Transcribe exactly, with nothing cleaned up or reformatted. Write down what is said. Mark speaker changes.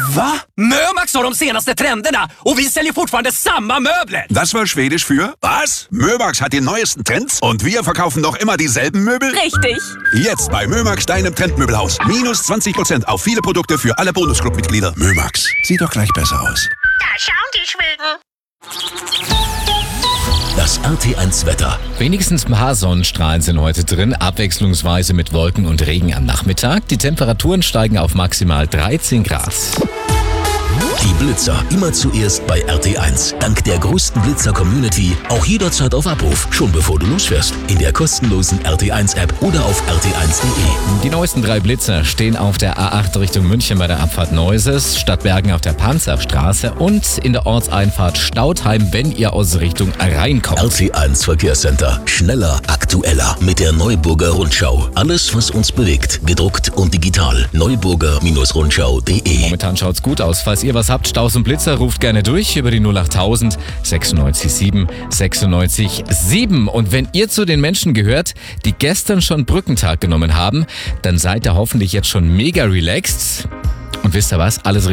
Speaker 1: Va?
Speaker 2: Mömax har de senaste trenderna och vi säljer fortfarande samma möbler.
Speaker 1: Das war Schwedisch für was? Mömax hat die neuesten Trends und wir verkaufen noch immer dieselben Möbel?
Speaker 3: Richtig.
Speaker 1: Jetzt bei Mömax, deinem Trendmöbelhaus. Minus zwanzig Prozent auf viele Produkte für alle Bonusclub-Mitglieder. Mömax, sieht doch gleich besser aus.
Speaker 4: Da schauen die Schweden.
Speaker 5: Das R T eins Wetter.
Speaker 6: Wenigstens ein paar Sonnenstrahlen sind heute drin, abwechslungsweise mit Wolken und Regen am Nachmittag. Die Temperaturen steigen auf maximal dreizehn Grad.
Speaker 5: Die Blitzer immer zuerst bei R T eins. Dank der größten Blitzer-Community auch jederzeit auf Abruf, schon bevor du losfährst. In der kostenlosen R T eins App oder auf r t eins punkt de.
Speaker 6: Die neuesten drei Blitzer stehen auf der A acht Richtung München bei der Abfahrt Neuses, Stadtbergen auf der Panzerstraße und in der Ortseinfahrt Stautheim, wenn ihr aus Richtung Rhein kommt.
Speaker 5: R T eins Verkehrscenter. Schneller, aktueller mit der Neuburger Rundschau. Alles, was uns bewegt, gedruckt und digital. neuburger Rundschau punkt de.
Speaker 6: Momentan schaut's gut aus. Falls ihr was habt, Staus und Blitzer, ruft gerne durch über die null achttausend sechsundneunzig sieben sechsundneunzig sieben. Und wenn ihr zu den Menschen gehört, die gestern schon Brückentag genommen haben, dann seid ihr hoffentlich jetzt schon mega relaxed. Und wisst ihr was? Alles